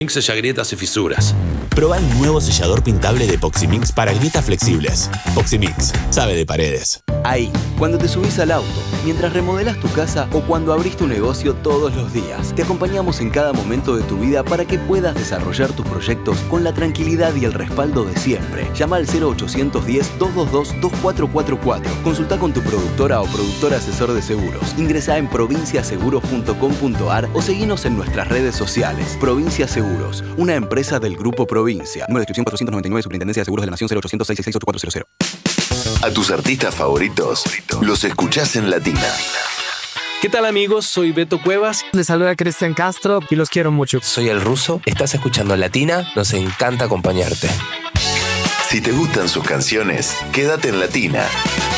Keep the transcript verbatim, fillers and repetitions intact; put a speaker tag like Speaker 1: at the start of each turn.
Speaker 1: Sella grietas y fisuras.
Speaker 2: Probá el nuevo sellador pintable de Poximix para grietas flexibles. Poximix, sabe de paredes.
Speaker 3: Ahí, cuando te subís al auto, mientras remodelás tu casa o cuando abrís tu negocio todos los días, te acompañamos en cada momento de tu vida para que puedas desarrollar tus proyectos con la tranquilidad y el respaldo de siempre. Llama al cero ochocientos diez, doscientos veintidós, veinticuatro cuarenta y cuatro. Consulta con tu productora o productor asesor de seguros. Ingresá en provincia seguros punto com punto ar o seguinos en nuestras redes sociales. Provincia Seguros, una empresa del Grupo Provincia. Número de inscripción cuatrocientos noventa y nueve, Superintendencia de Seguros de la Nación, cero ochocientos, seiscientos sesenta y seis, ochenta y cuatro.
Speaker 4: A tus artistas favoritos los escuchás en Latina.
Speaker 5: ¿Qué tal, amigos? Soy Beto Cuevas.
Speaker 6: Les saluda Cristian Castro y los quiero mucho.
Speaker 7: Soy El Ruso. Estás escuchando Latina. Nos encanta acompañarte.
Speaker 4: Si te gustan sus canciones, quédate en Latina.